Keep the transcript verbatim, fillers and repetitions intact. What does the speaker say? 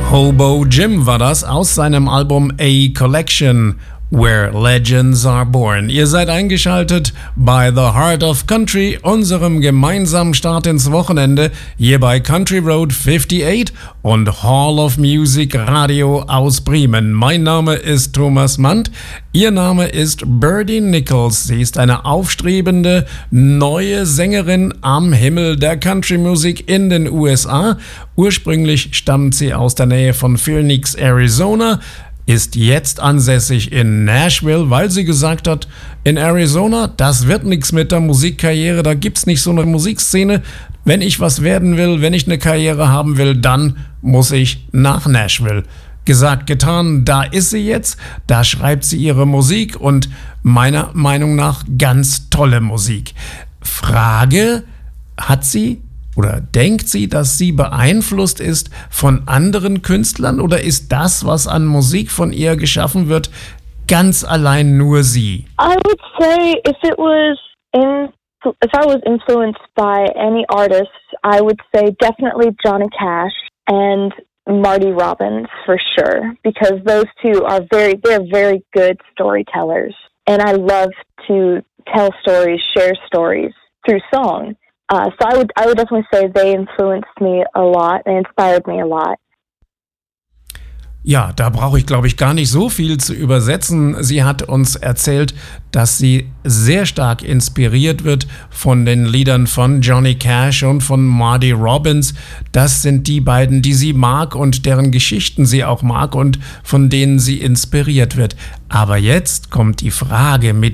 Hobo Jim war das aus seinem Album A Collection, Where Legends Are Born. Ihr seid eingeschaltet bei The Heart of Country, unserem gemeinsamen Start ins Wochenende, hier bei Country Road achtundfünfzig und Hall of Music Radio aus Bremen. Mein Name ist Thomas Mandt, ihr Name ist Birdie Nichols. Sie ist eine aufstrebende neue Sängerin am Himmel der Country-Musik in den U S A. Ursprünglich stammt sie aus der Nähe von Phoenix, Arizona, ist jetzt ansässig in Nashville, weil sie gesagt hat, in Arizona, das wird nichts mit der Musikkarriere, da gibt's nicht so eine Musikszene. Wenn ich was werden will, wenn ich eine Karriere haben will, dann muss ich nach Nashville. Gesagt, getan, da ist sie jetzt, da schreibt sie ihre Musik und meiner Meinung nach ganz tolle Musik. Frage, hat sie oder denkt sie, dass sie beeinflusst ist von anderen Künstlern oder ist das, was an Musik von ihr geschaffen wird, ganz allein nur sie? I would say if it was in, if I was influenced by any artist, I would say definitely Johnny Cash and Marty Robbins for sure, because those two are very, they're very good storytellers. And I love to tell stories, share stories through song. Uh, so I would I would definitely say they influenced me a lot and inspired me a lot. Ja, da brauche ich, glaube ich, gar nicht so viel zu übersetzen. Sie hat uns erzählt, dass sie sehr stark inspiriert wird von den Liedern von Johnny Cash und von Marty Robbins. Das sind die beiden, die sie mag und deren Geschichten sie auch mag und von denen sie inspiriert wird. Aber jetzt kommt die Frage, mit